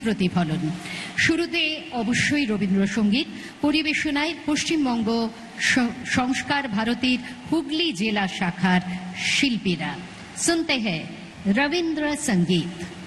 প্রতিফলন। শুরুতে অবশ্যই রবীন্দ্রসঙ্গীত পরিবেশনায় পশ্চিমবঙ্গ সংস্কার ভারতীর হুগলি জেলা শাখার শিল্পীরা। শুনতে হ্যায় রবীন্দ্র সঙ্গীত।